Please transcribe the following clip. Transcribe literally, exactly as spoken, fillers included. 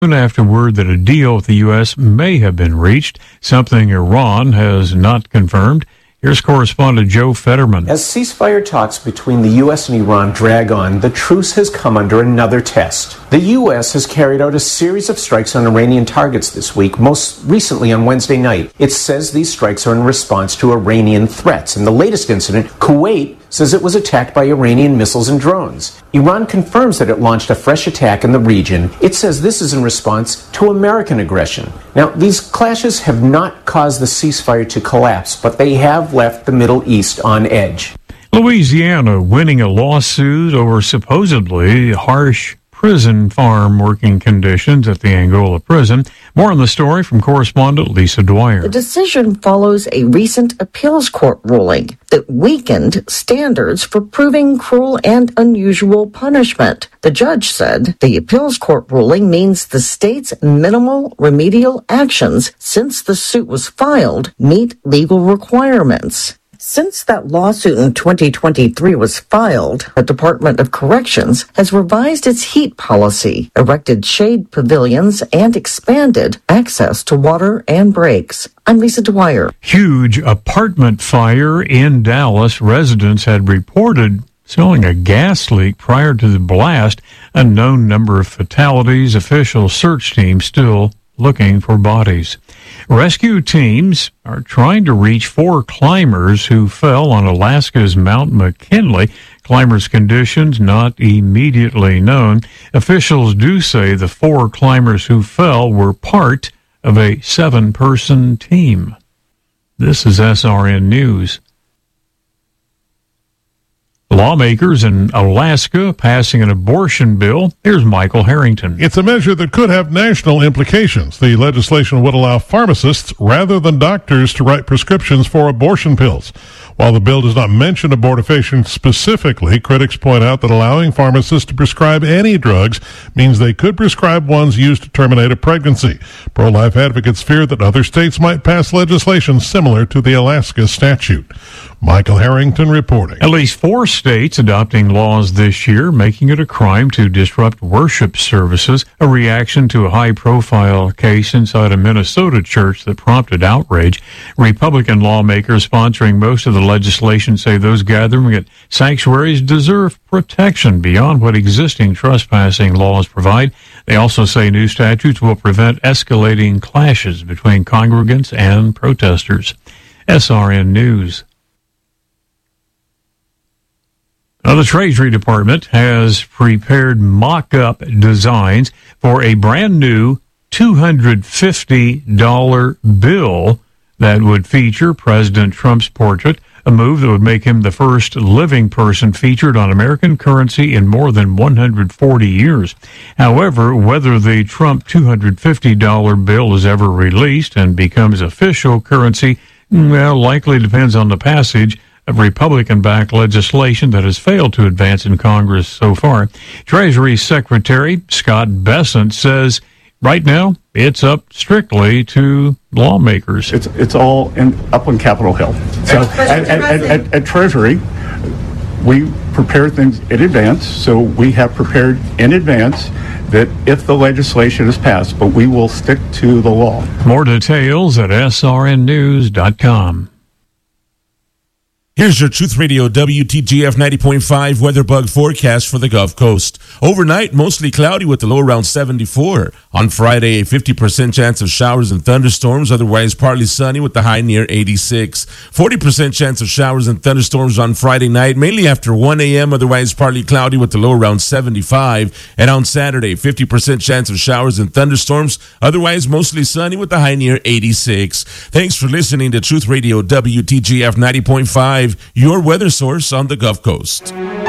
after word that a deal with the U S may have been reached, something Iran has not confirmed. Here's correspondent Joe Fetterman. As ceasefire talks between the U S and Iran drag on, the truce has come under another test. The U S has carried out a series of strikes on Iranian targets this week, most recently on Wednesday night. It says these strikes are in response to Iranian threats. In the latest incident, Kuwait says it was attacked by Iranian missiles and drones. Iran confirms that it launched a fresh attack in the region. It says this is in response to American aggression. Now, these clashes have not caused the ceasefire to collapse, but they have left the Middle East on edge. Louisiana winning a lawsuit over supposedly harsh prison farm working conditions at the Angola prison. More on the story from correspondent Lisa Dwyer. The decision follows a recent appeals court ruling that weakened standards for proving cruel and unusual punishment. The judge said the appeals court ruling means the state's minimal remedial actions since the suit was filed meet legal requirements. Since that lawsuit in twenty twenty-three was filed, the Department of Corrections has revised its heat policy, erected shade pavilions, and expanded access to water and breaks. I'm Lisa Dwyer. Huge apartment fire in Dallas. Residents had reported smelling a gas leak prior to the blast. Unknown number of fatalities. Official search teams still looking for bodies. Rescue teams are trying to reach four climbers who fell on Alaska's Mount McKinley. Climbers' conditions not immediately known. Officials do say the four climbers who fell were part of a seven-person team. This is S R N News. Lawmakers in Alaska passing an abortion bill. Here's Michael Harrington. It's a measure that could have national implications. The legislation would allow pharmacists rather than doctors to write prescriptions for abortion pills. While the bill does not mention abortifacient specifically, critics point out that allowing pharmacists to prescribe any drugs means they could prescribe ones used to terminate a pregnancy. Pro-life advocates fear that other states might pass legislation similar to the Alaska statute. Michael Harrington reporting. At least four states adopting laws this year, making it a crime to disrupt worship services, a reaction to a high-profile case inside a Minnesota church that prompted outrage. Republican lawmakers sponsoring most of the legislation say those gathering at sanctuaries deserve protection beyond what existing trespassing laws provide. They also say new statutes will prevent escalating clashes between congregants and protesters. S R N News. Now, the Treasury Department has prepared mock-up designs for a brand new two hundred fifty dollars bill that would feature President Trump's portrait, a move that would make him the first living person featured on American currency in more than one hundred forty years. However, whether the Trump two hundred fifty dollars bill is ever released and becomes official currency, well, likely depends on the passage of Republican-backed legislation that has failed to advance in Congress so far. Treasury Secretary Scott Bessent says right now it's up strictly to lawmakers. It's it's all in, up on Capitol Hill. So at, at, at, at Treasury, we prepare things in advance. So we have prepared in advance that if the legislation is passed, but we will stick to the law. More details at S R N news dot com. Here's your Truth Radio W T G F ninety point five weather bug forecast for the Gulf Coast. Overnight, mostly cloudy with a low around seventy-four. On Friday, a fifty percent chance of showers and thunderstorms, otherwise partly sunny with the high near eighty-six. forty percent chance of showers and thunderstorms on Friday night, mainly after one a.m., otherwise partly cloudy with the low around seventy-five. And on Saturday, fifty percent chance of showers and thunderstorms, otherwise mostly sunny with the high near eighty-six. Thanks for listening to Truth Radio W T G F ninety point five. Your weather source on the Gulf Coast.